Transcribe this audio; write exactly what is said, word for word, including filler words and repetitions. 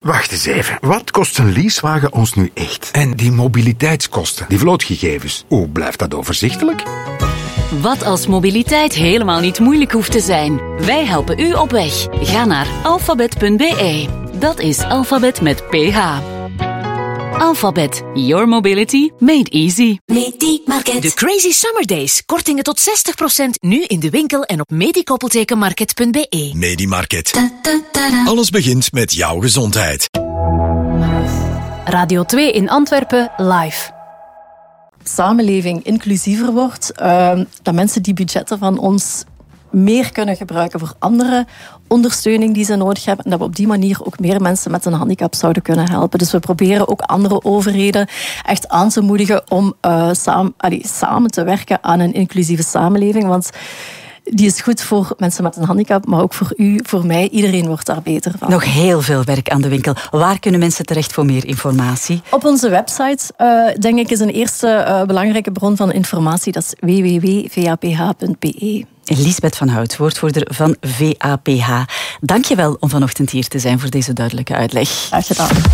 Wacht eens even. Wat kost een leasewagen ons nu echt? En die mobiliteitskosten, die vlootgegevens, hoe blijft dat overzichtelijk? Wat als mobiliteit helemaal niet moeilijk hoeft te zijn? Wij helpen u op weg. Ga naar alfabet punt b e. Dat is alfabet met P H. Alphabet. Your mobility made easy. Medimarket. De Crazy Summer Days. Kortingen tot zestig procent nu in de winkel en op medikoppeltekenmarket punt b e. Medimarket. Alles begint met jouw gezondheid. Radio twee in Antwerpen live. Samenleving inclusiever wordt, uh, dat mensen die budgetten van ons meer kunnen gebruiken voor andere ondersteuning die ze nodig hebben en dat we op die manier ook meer mensen met een handicap zouden kunnen helpen. Dus we proberen ook andere overheden echt aan te moedigen om uh, samen, allee, samen te werken aan een inclusieve samenleving, want die is goed voor mensen met een handicap, maar ook voor u, voor mij. Iedereen wordt daar beter van. Nog heel veel werk aan de winkel. Waar kunnen mensen terecht voor meer informatie? Op onze website, uh, denk ik, is een eerste uh, belangrijke bron van informatie. Dat is w w w punt v a p h punt b e. Liesbeth van Hout, woordvoerder van V A P H. Dank je wel om vanochtend hier te zijn voor deze duidelijke uitleg. Graag gedaan.